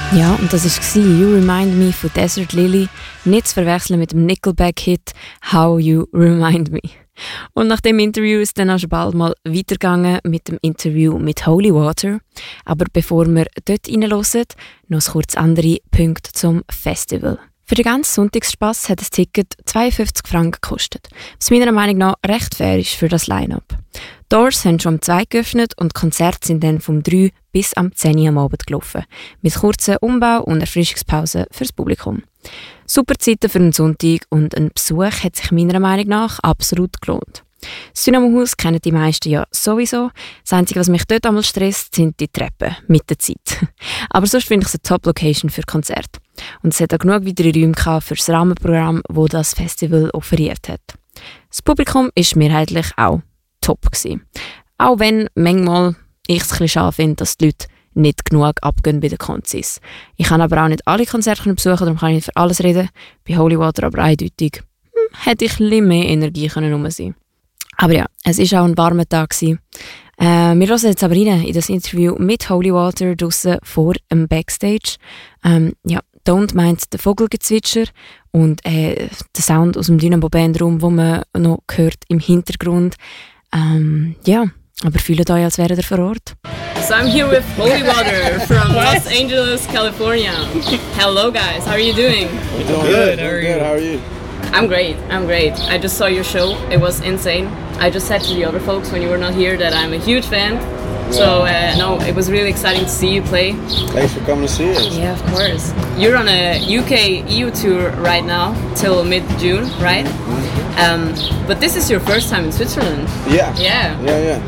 Ja, und das war «You Remind Me» von Desert Lily, nicht zu verwechseln mit dem Nickelback-Hit «How You Remind Me». Und nach dem Interview ist dann auch schon bald mal weitergegangen mit dem Interview mit Holy Water. Aber bevor wir dort reinhören, noch kurz andere Punkte zum Festival. Für den ganzen Sonntagsspass hat das Ticket 52 Franken gekostet, was meiner Meinung nach recht fair ist für das Line-Up. Die Doors haben schon um 2 geöffnet und die Konzerte sind dann vom 3 bis am 10 Uhr am Abend gelaufen, mit kurzen Umbau- und Erfrischungspausen fürs Publikum. Super Zeiten für einen Sonntag und ein Besuch hat sich meiner Meinung nach absolut gelohnt. Das Dynamo-Haus kennen die meisten ja sowieso. Das Einzige, was mich dort einmal stresst, sind die Treppen mit der Zeit. Aber sonst finde ich es eine Top-Location für Konzerte. Und es hat auch genug weitere Räume für das Rahmenprogramm, das das Festival offeriert hat. Das Publikum war mehrheitlich auch top gewesen. Auch wenn manchmal ich es ein bisschen schade finde, dass die Leute nicht genug abgehen bei den Konzis. Ich kann aber auch nicht alle Konzerte besuchen, darum kann ich nicht für alles reden. Bei Holy Water aber eindeutig hätte ich ein bisschen mehr Energie rum sein. Aber ja, es war auch ein warmer Tag gewesen. Wir hören jetzt aber rein in das Interview mit Holy Water draussen vor dem Backstage. Ja, Don't meint der Vogelgezwitscher und der Sound aus dem Dynamo-Bandraum, wo man noch hört im Hintergrund. Ja, aber fühlt euch, als wäre ihr vor Ort. So I'm here with Holy Water from Los Angeles, California. Hello guys, how are you doing? We're doing good. How are you? I'm great. I just saw your show. It was insane. I just said to the other folks when you were not here that I'm a huge fan. Yeah. So no, it was really exciting to see you play. Thanks for coming to see us. Yeah, of course. You're on a UK EU tour right now till mid-June, right? Mm-hmm. But this is your first time in Switzerland. Yeah. Yeah.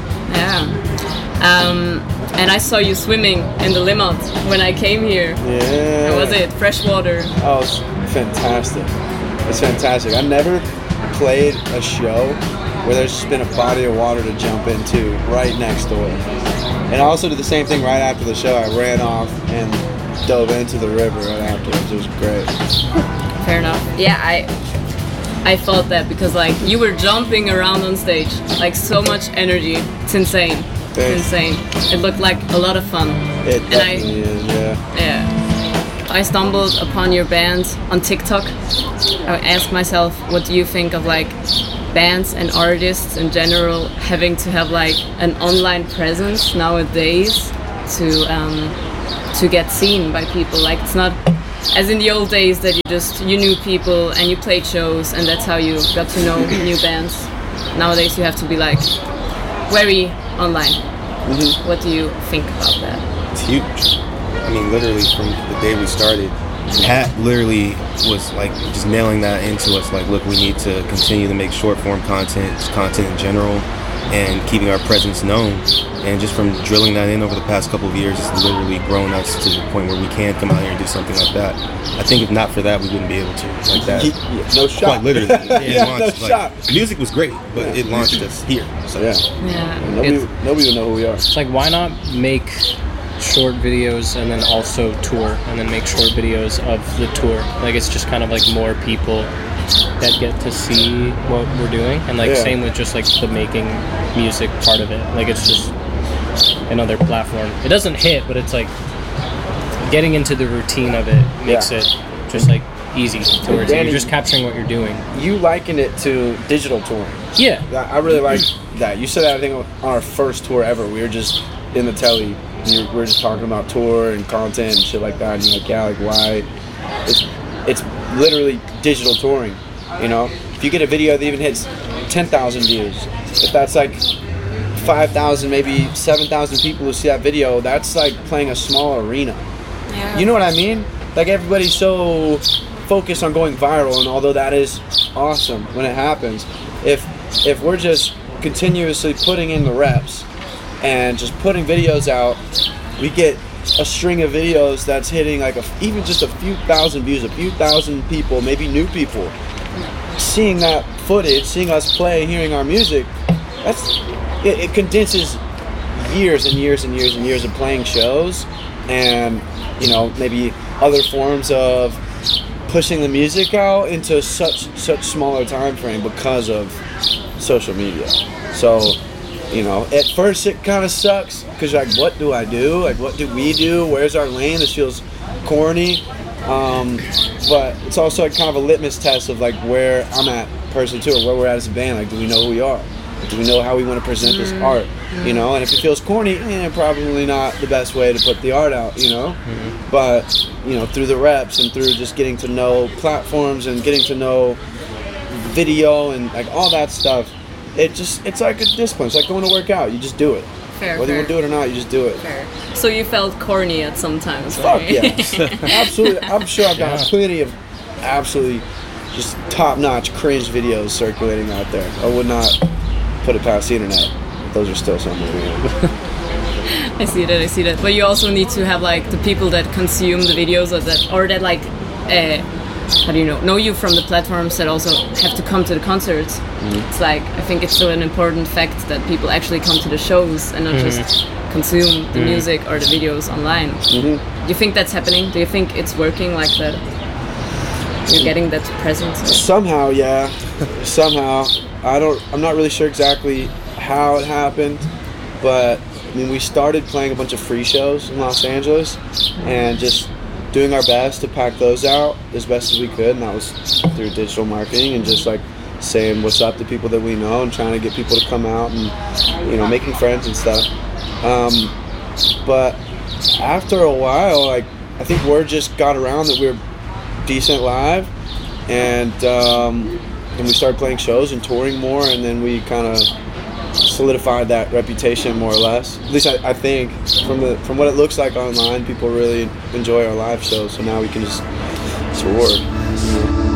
And I saw you swimming in the Limmat when I came here. Yeah. How was it? Fresh water? Oh, it's fantastic. It's fantastic. I've never played a show where there's just been a body of water to jump into right next door. And I also did the same thing right after the show. I ran off and dove into the river right afterwards. It was great. Fair enough. Yeah, I felt that because like you were jumping around on stage, like so much energy. It's insane. It's insane. It looked like a lot of fun. It definitely is, yeah. Yeah. I stumbled upon your band on TikTok. I asked myself, what do you think of like bands and artists in general having to have like an online presence nowadays to get seen by people? Like it's not as in the old days that you knew people and you played shows and that's how you got to know new bands. Nowadays you have to be like very online. Mm-hmm. What do you think about that? It's huge. I mean, literally from the day we started, Pat literally was like just nailing that into us. Like, look, we need to continue to make short form content, just content in general, and keeping our presence known. And just from drilling that in over the past couple of years, it's literally grown us to the point where we can come out here and do something like that. I think if not for that, we wouldn't be able to. Like that. No shot. Quite literally. Yeah, launched, no shot. Music was great, but it launched us here. So. Yeah. Nobody will know who we are. It's like, why not make short videos and then also tour and then make short videos of the tour? Like it's just kind of like more people that get to see what we're doing, and like same with just like the making music part of it. Like it's just another platform. It doesn't hit, but it's like getting into the routine of it makes it just like easy towards it. You're just capturing what you're doing. You likened it to digital touring. Yeah. I really like that. You said that I think on our first tour ever. We were just in the telly. We were just talking about tour and content and shit like that. And you're like, yeah, like why? It's literally digital touring. You know, if you get a video that even hits 10,000 views, if that's like 5,000, maybe 7,000 people who see that video, that's like playing a small arena. Yeah. You know what I mean? Like everybody's so focused on going viral, and although that is awesome when it happens, if we're just continuously putting in the reps and just putting videos out, we get a string of videos that's hitting like even just a few thousand views, a few thousand people, maybe new people seeing that footage, seeing us play, hearing our music. It condenses years and years and years and years of playing shows, and you know, maybe other forms of pushing the music out into such smaller time frame because of social media. So you know, at first it kind of sucks because like, what do I do? Like, what do we do? Where's our lane? This feels corny. But it's also like kind of a litmus test of like where I'm at personally too, or where we're at as a band. Like, do we know who we are? Do we know how we want to present this art? You know, and if it feels corny, probably not the best way to put the art out, you know? But, you know, through the reps and through just getting to know platforms and getting to know video and like all that stuff, it's like a discipline. It's like going to work out. You just do it. Fair, Whether you want to do it or not, you just do it. Fair. So you felt corny at some times, Fuck right? yeah. Absolutely. I'm sure I've got plenty of absolutely just top-notch cringe videos circulating out there. I would not put it past the internet. Those are still something weird. I see that. But you also need to have like the people that consume the videos or that like how do you know you from the platforms that also have to come to the concerts. It's like, I think it's still an important fact that people actually come to the shows and not just consume the music or the videos online. Do you think that's happening? Do you think it's working like that? You're getting that presence? Somehow, yeah. Somehow. I'm not really sure exactly how it happened, but I mean, we started playing a bunch of free shows in Los Angeles and just doing our best to pack those out as best as we could, and that was through digital marketing and just like saying what's up to people that we know and trying to get people to come out and, you know, making friends and stuff. But after a while, like, I think word just got around that we were decent live, and we started playing shows and touring more, and then we kind of solidified that reputation more or less. At least I think from what it looks like online, people really enjoy our live shows, so now we can just, it's a reward.